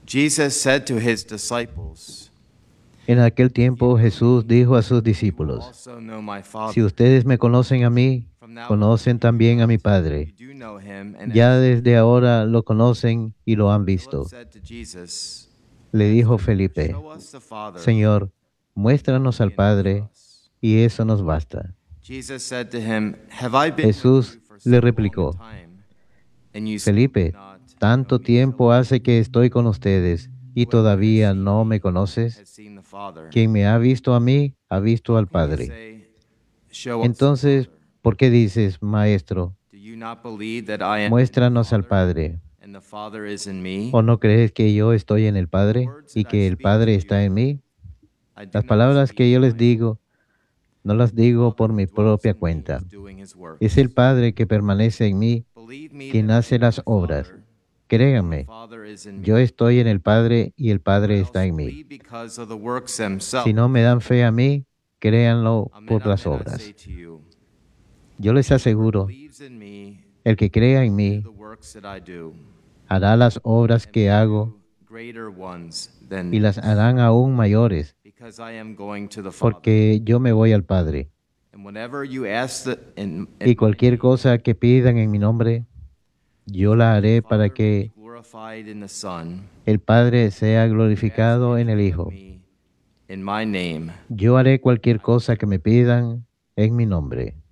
Jesus said to his disciples, En aquel tiempo Jesús dijo a sus "You discípulos: also know my si Father. ustedes me conocen a mí, From now on, conocen también a mi Padre. you do know him, and Ya as desde ahora lo conocen y lo han Philip visto. said to Jesus, Le dijo Master, Felipe: show us the Father, Señor, muéstranos al be enough for Padre, us." y eso nos basta. Jesus said to him, "Have I been with Jesús you for le so long a replicó: time, and you still do Felipe, not know tanto me? tiempo hace que estoy con ustedes y Whoever has todavía seen no me me conoces. has seen the Father. Quien me ha visto a mí, ha visto How al can you Padre. say, 'Show us the Entonces, Father'? ¿por qué dices, Maestro, Do you not believe that I am in the muéstranos al Father, Padre? and the Father is in me? ¿O no crees que yo estoy en el The Padre words y that I que el speak to Padre está you, en mí? I do Las not palabras que speak yo on les my own. digo, no las The digo Father por who mi dwells propia in me cuenta. is doing his Es el works. Padre que permanece en mí Believe me quien that I hace am in las the obras. Father, and the Créanme, Father is in yo me. estoy en el Padre y el Or Padre está else en mí. believe because of the works Si themselves. no me dan fe a mí, créanlo Amen, por las amen, I say obras. to you, Yo les whoever aseguro, believes in me el que crea en will do mí the works that I do, hará las obras and que will hago do greater ones than y las these, harán aún mayores, because I am going to the Father. porque yo me voy al Padre. And whenever you ask in Y my cualquier name, cosa que pidan en mi nombre, yo la the haré para Father may be que glorified in the Son. el Padre sea If you ask glorificado en el anything of Hijo. me in my name, Yo haré cualquier I will cosa do que me it. pidan en mi nombre.